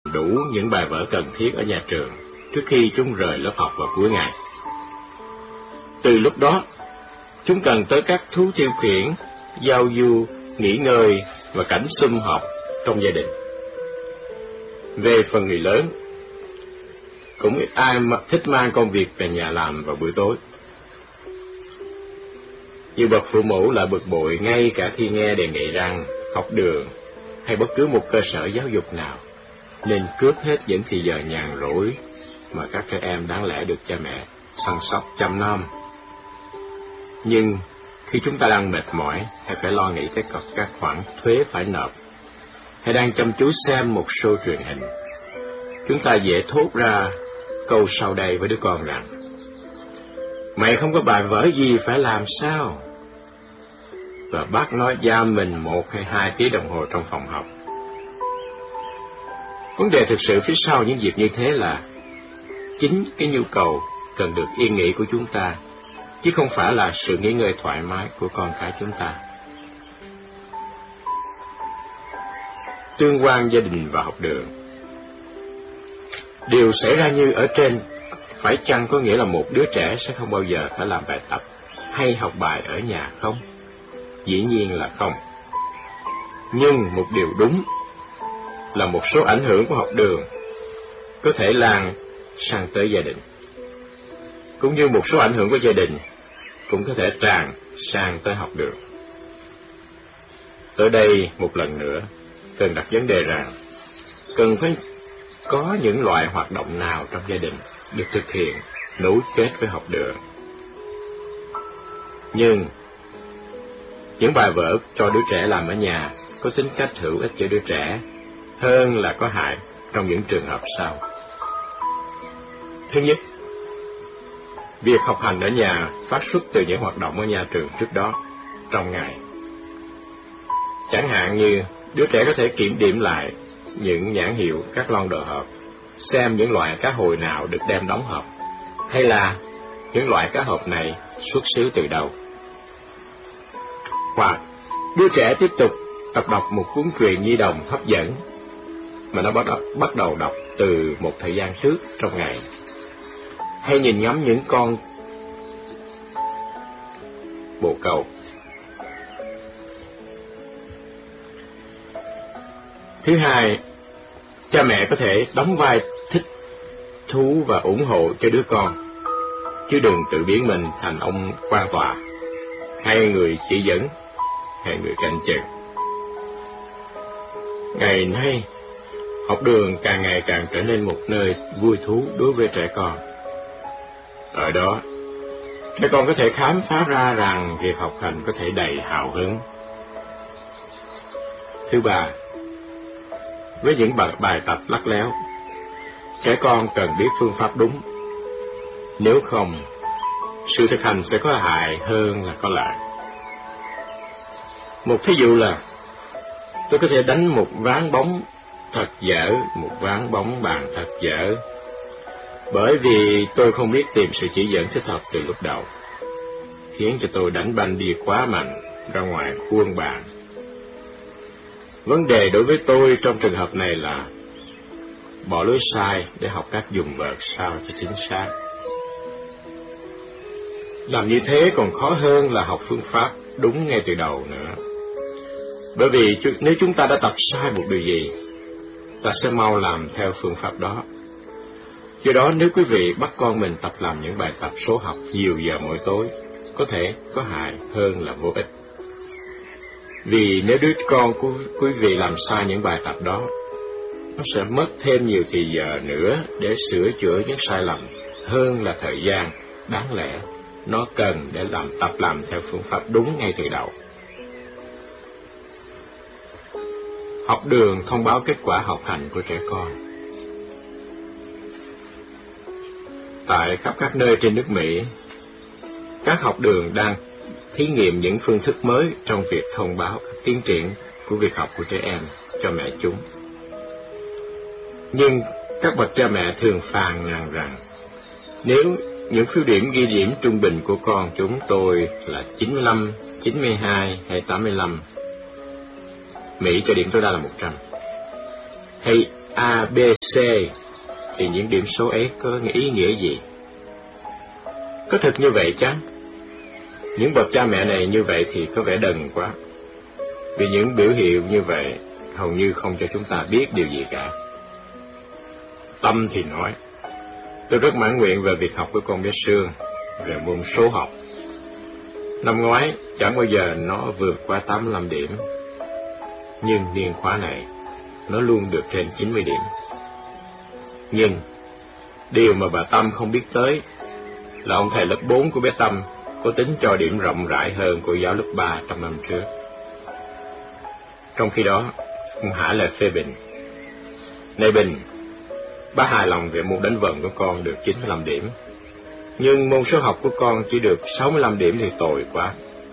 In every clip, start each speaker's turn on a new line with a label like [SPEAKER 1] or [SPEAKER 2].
[SPEAKER 1] đủ những bài vở cần thiết ở nhà trường trước khi chúng rời lớp học vào cuối ngày. Từ lúc đó, chúng cần tới các thú tiêu khiển, giao du, nghỉ ngơi và cảnh sum họp trong gia đình. Về phần người lớn, cũng ít ai thích mang công việc về nhà làm vào buổi tối. Nhiều bậc phụ mẫu lại bực bội ngay cả khi nghe đề nghị rằng học đường hay bất cứ một cơ sở giáo dục nào nên cướp hết những thì giờ nhàn rỗi mà các trẻ em đáng lẽ được cha mẹ săn sóc chăm nom. Nhưng khi chúng ta đang mệt mỏi hay phải lo nghĩ tới các khoản thuế phải nộp, hay đang chăm chú xem một show truyền hình, chúng ta dễ thốt ra câu sau đây với đứa con rằng: "Mày không có bài vở gì phải làm sao?" Và bác nói giam mình 1 hay 2 tiếng đồng hồ trong phòng học. Vấn đề thực sự phía sau những việc như thế là chính cái nhu cầu cần được yên nghỉ của chúng ta, chứ không phải là sự nghỉ ngơi thoải mái của con cái chúng ta. Tương quan gia đình và học đường. Điều xảy ra như ở trên phải chăng có nghĩa là một đứa trẻ sẽ không bao giờ phải làm bài tập hay học bài ở nhà không? Dĩ nhiên là không. Nhưng một điều đúng là một số ảnh hưởng của học đường có thể lan sang tới gia đình, cũng như một số ảnh hưởng của gia đình cũng có thể tràn sang tới học đường. Tới đây một lần nữa cần đặt vấn đề rằng cần phải có những loại hoạt động nào trong gia đình được thực hiện nối kết với học đường. Nhưng những bài vở cho đứa trẻ làm ở nhà có tính cách hữu ích cho đứa trẻ hơn là có hại trong những trường hợp sau. Thứ nhất, việc học hành ở nhà phát xuất từ những hoạt động ở nhà trường trước đó trong ngày. Chẳng hạn như đứa trẻ có thể kiểm điểm lại những nhãn hiệu các lon đồ hộp, xem những loại cá hồi nào được đem đóng hộp, hay là những loại cá hộp này xuất xứ từ đâu. Hoặc đứa trẻ tiếp tục tập đọc một cuốn truyện nhi đồng hấp dẫn mà nó bắt đầu đọc từ một thời gian trước trong ngày, hay nhìn ngắm những con bồ câu. Thứ hai, cha mẹ có thể đóng vai thích thú và ủng hộ cho đứa con, chứ đừng tự biến mình thành ông quan tòa, hay người chỉ dẫn, hay người canh chừng. Ngày nay, học đường càng ngày càng trở nên một nơi vui thú đối với trẻ con. Ở đó, trẻ con có thể khám phá ra rằng việc học hành có thể đầy hào hứng. Thứ ba, với những bài tập lắt léo, trẻ con cần biết phương pháp đúng. Nếu không, sự thực hành sẽ có hại hơn là có lợi. Một thí dụ là tôi có thể đánh một ván bóng thật dở, một ván bóng bàn thật dở, bởi vì tôi không biết tìm sự chỉ dẫn thích hợp từ lúc đầu, khiến cho tôi đánh banh đi quá mạnh ra ngoài khuôn bàn. Vấn đề đối với tôi trong trường hợp này là bỏ lối sai để học cách dùng vợt sao cho chính xác. Làm như thế còn khó hơn là học phương pháp đúng ngay từ đầu nữa. Bởi vì nếu chúng ta đã tập sai một điều gì, ta sẽ mau làm theo phương pháp đó. Do đó, nếu quý vị bắt con mình tập làm những bài tập số học nhiều giờ mỗi tối, có thể có hại hơn là vô ích. Vì nếu đứa con của quý vị làm sai những bài tập đó, nó sẽ mất thêm nhiều thì giờ nữa để sửa chữa những sai lầm hơn là thời gian đáng lẽ nó cần để tập làm theo phương pháp đúng ngay từ đầu. Học đường thông báo kết quả học hành của trẻ con. Tại khắp các nơi trên nước Mỹ, các học đường đang thí nghiệm những phương thức mới trong việc thông báo tiến triển của việc học của trẻ em cho mẹ chúng. Nhưng các bậc cha mẹ thường phàn nàn rằng nếu những phiếu điểm ghi điểm trung bình của con chúng tôi là 95, 92 hay 85, Mỹ cho điểm tối đa là 100, hay A, B, C, thì những điểm số ấy có ý nghĩa gì? Có thật như vậy chăng? Những bậc cha mẹ này như vậy thì có vẻ đần quá, vì những biểu hiện như vậy hầu như không cho chúng ta biết điều gì cả. Tâm thì nói, tôi rất mãn nguyện về việc học của con bé Sương về môn số học. Năm ngoái chẳng bao giờ nó vượt qua 85 điểm, nhưng niên khóa này nó luôn được trên 90 điểm. Nhưng điều mà bà Tâm không biết tới là ông thầy lớp 4 của bé Tâm có tính cho điểm rộng rãi hơn cô giáo lớp 3 trong năm trước. Trong khi đó, ông Hải lại phê bình: "Này Bình, bác hài lòng về môn đánh vần của con được 95 điểm, nhưng môn số học của con chỉ được 65 điểm thì tồi quá."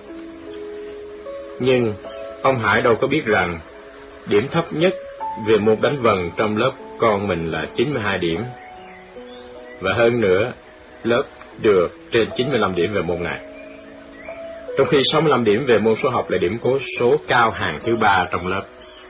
[SPEAKER 1] Nhưng ông Hải đâu có biết rằng điểm thấp nhất về môn đánh vần trong lớp con mình là 92 điểm, và hơn nữa, lớp được trên 95 điểm về môn này. Trong khi 65 điểm về môn số học là điểm cố số cao hàng thứ 3 trong lớp.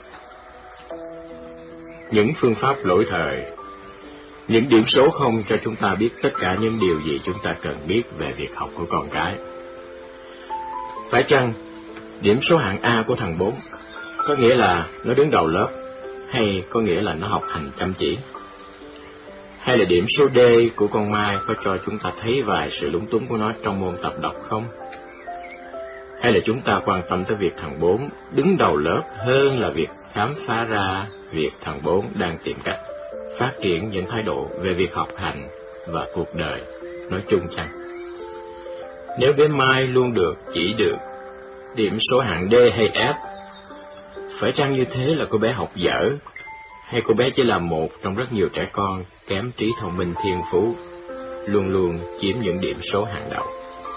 [SPEAKER 1] Những phương pháp lỗi thời, những điểm số không cho chúng ta biết tất cả những điều gì chúng ta cần biết về việc học của con cái. Phải chăng điểm số hạng A của thằng 4 có nghĩa là nó đứng đầu lớp, hay có nghĩa là nó học hành chăm chỉ? Hay là điểm số D của con Mai có cho chúng ta thấy vài sự lúng túng của nó trong môn tập đọc không? Hay là chúng ta quan tâm tới việc thằng 4 đứng đầu lớp hơn là việc khám phá ra việc thằng 4 đang tìm cách phát triển những thái độ về việc học hành và cuộc đời nói chung chăng? Nếu bé Mai luôn chỉ được điểm số hạng D hay F, phải chăng như thế là cô bé học dở, hay cô bé chỉ là một trong rất nhiều trẻ con kém trí thông minh thiên phú, luôn luôn chiếm những điểm số hàng đầu?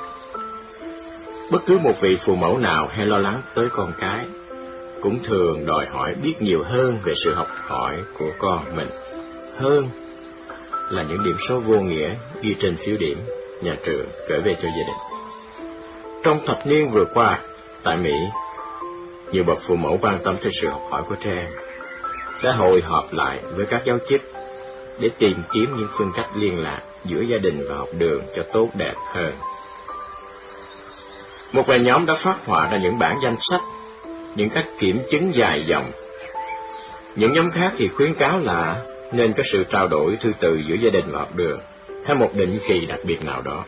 [SPEAKER 1] Bất cứ một vị phụ mẫu nào hay lo lắng tới con cái cũng thường đòi hỏi biết nhiều hơn về sự học hỏi của con mình, hơn là những điểm số vô nghĩa ghi trên phiếu điểm nhà trường gửi về cho gia đình. Trong thập niên vừa qua, tại Mỹ, nhiều bậc phụ mẫu quan tâm tới sự học hỏi của trẻ em đã hội họp lại với các giáo chức để tìm kiếm những phương cách liên lạc giữa gia đình và học đường cho tốt đẹp hơn. Một vài nhóm đã phát họa ra những bản danh sách, những cách kiểm chứng dài dòng. Những nhóm khác thì khuyến cáo là nên có sự trao đổi thư từ giữa gia đình và học đường theo một định kỳ đặc biệt nào đó.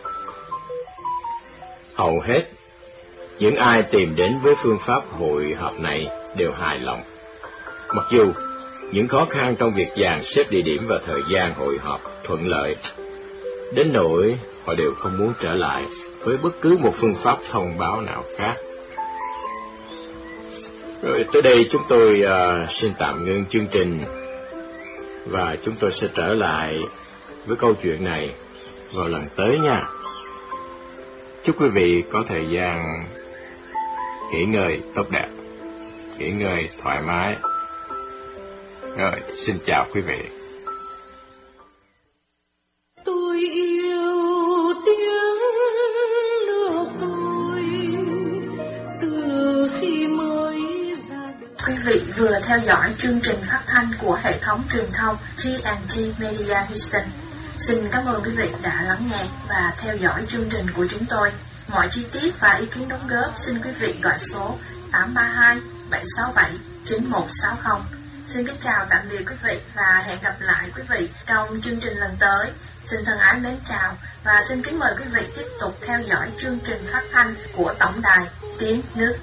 [SPEAKER 1] Hầu hết, những ai tìm đến với phương pháp hội họp này đều hài lòng, mặc dù những khó khăn trong việc dàn xếp địa điểm và thời gian hội họp thuận lợi đến nỗi họ đều không muốn trở lại với bất cứ một phương pháp thông báo nào khác. Rồi tới đây chúng tôi xin tạm ngưng chương trình, và chúng tôi sẽ trở lại với câu chuyện này vào lần tới nha. Chúc quý vị có thời gian nghỉ ngơi tốt đẹp, nghỉ ngơi thoải mái. Rồi, xin chào quý vị.
[SPEAKER 2] Tôi yêu tiếng nước tôi từ khi mới ra đời.
[SPEAKER 3] Quý vị vừa theo dõi chương trình phát thanh của hệ thống truyền thông TNT Media Houston. Xin cảm ơn quý vị đã lắng nghe và theo dõi chương trình của chúng tôi. Mọi chi tiết và ý kiến đóng góp xin quý vị gọi số 832 767 9160. Xin kính chào tạm biệt quý vị và hẹn gặp lại quý vị trong chương trình lần tới. Xin thân ái mến chào và xin kính mời quý vị tiếp tục theo dõi chương trình phát thanh của Tổng đài Tiếng Nước